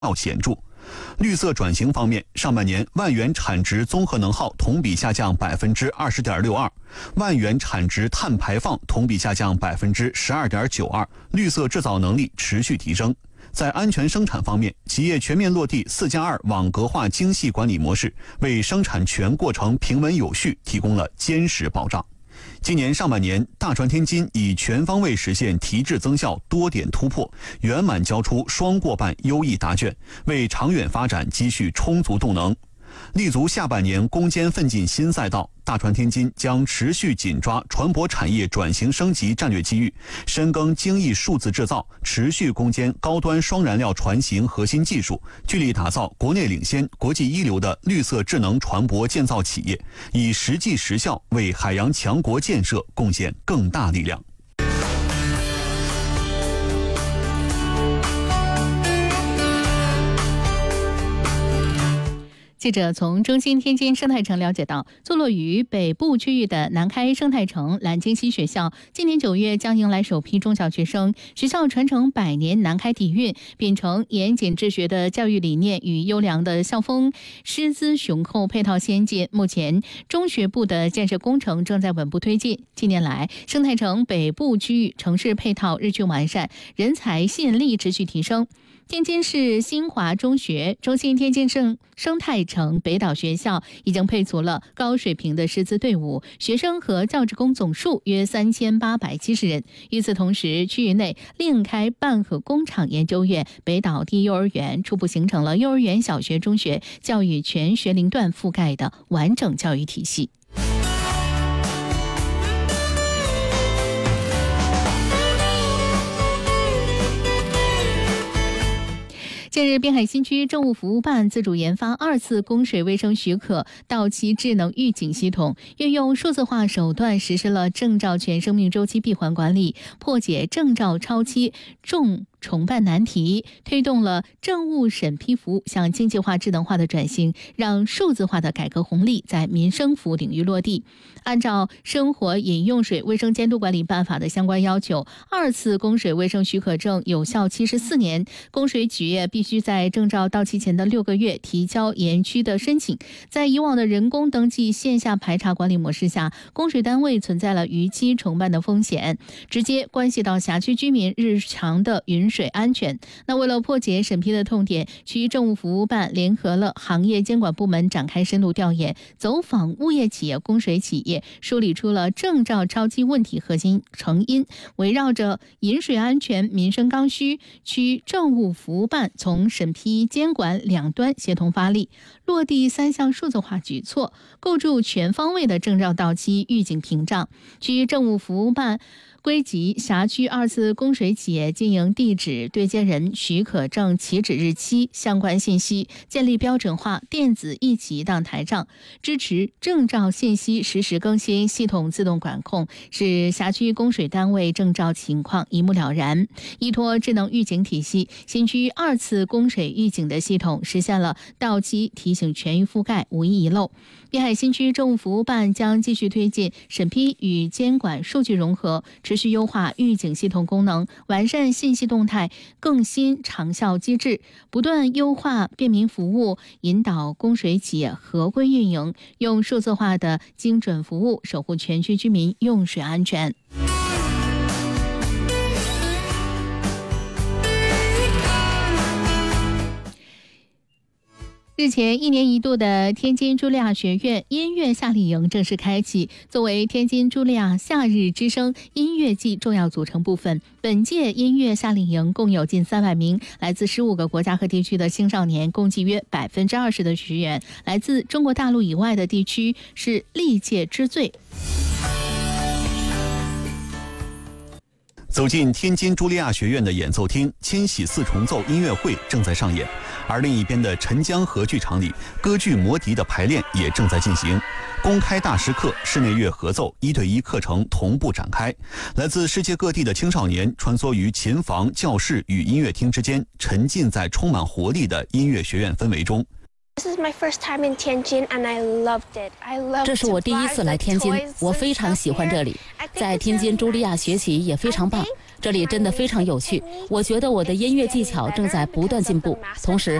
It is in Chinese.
较显著。绿色转型方面，上半年万元产值综合能耗同比下降20.62%，万元产值碳排放同比下降12.92%，绿色制造能力持续提升。在安全生产方面，企业全面落地4+2网格化精细管理模式，为生产全过程平稳有序提供了坚实保障。今年上半年，大传天津已全方位实现提质增效多点突破，圆满交出双过半优异答卷，为长远发展积蓄充足动能。立足下半年攻坚奋进新赛道，大传天津将持续紧抓船舶产业转型升级战略机遇，深耕精益数字制造，持续攻坚高端双燃料船型核心技术，聚力打造国内领先、国际一流的绿色智能船舶建造企业，以实际实效为海洋强国建设贡献更大力量。 记者从中心天津生态城了解到，坐落于北部区域的南开生态城蓝鲸溪学校，今年9月将迎来首批中小学生。学校传承100年南开底蕴，秉承严谨治学的教育理念与优良的校风，师资雄厚，配套先进。目前，中学部的建设工程正在稳步推进。近年来，生态城北部区域城市配套日趋完善，人才吸引力持续提升。天津市新华中学、中信天津生态城北岛学校已经配足了高水平的师资队伍，学生和教职工总数约3870人。与此同时，区域内另开半河工厂研究院、北岛第一幼儿园，初步形成了幼儿园、小学、中学教育全学龄段覆盖的完整教育体系。近日，滨海新区政务服务办自主研发2次供水卫生许可到期智能预警系统，运用数字化手段实施了证照全生命周期闭环管理，破解证照超期重办难题，推动了政务审批服务向经济化、智能化的转型，让数字化的改革红利在民生服务领域落地。按照《生活饮用水卫生监督管理办法》的相关要求，2次供水卫生许可证有效期是4年，供水企业必须在证照到期前的6个月提交延期的申请。在以往的人工登记线下排查管理模式下，供水单位存在了逾期重办的风险，直接关系到辖区居民日常的饮水安全。那为了破解审批的痛点，区政务服务办联合了行业监管部门展开深度调研，走访物业企业、供水企业，梳理出了证照超期问题核心成因。围绕着饮水安全民生刚需，区政务服务办从审批监管两端协同发力，落地3项数字化举措，构筑全方位的证照到期预警屏障。区政务服务办归集辖区2次供水企业经营地址、对接人、许可证起止日期相关信息，建立标准化电子一起一档台账，支持证照信息实时更新、系统自动管控，使辖区供水单位证照情况一目了然。依托智能预警体系，新区2次供水预警的系统实现了到期提醒全域覆盖，无一遗漏。滨海新区政务服务办将继续推进审批与监管数据融合，持续优化预警系统功能，完善信息动态更新长效机制，不断优化便民服务，引导供水企业合规运营，用数字化的精准服务守护全区居民用水安全。日前，1年1度的天津茱莉亚学院音乐夏令营正式开启。作为天津茱莉亚夏日之声音乐季重要组成部分，本届音乐夏令营共有近300名来自15个国家和地区的青少年，共计约20%的学员来自中国大陆以外的地区，是历届之最。 走进天津茱莉亚学院的演奏厅，千禧4重奏音乐会正在上演，而另一边的陈江河剧场里，歌剧《魔笛》的排练也正在进行。公开大师课、室内乐合奏1对1课程同步展开，来自世界各地的青少年穿梭于琴房、教室与音乐厅之间，沉浸在充满活力的音乐学院氛围中。 这是我第一次来天津，我非常喜欢这里。在天津茱莉亚学习也非常棒，这里真的非常有趣。我觉得我的音乐技巧正在不断进步，同时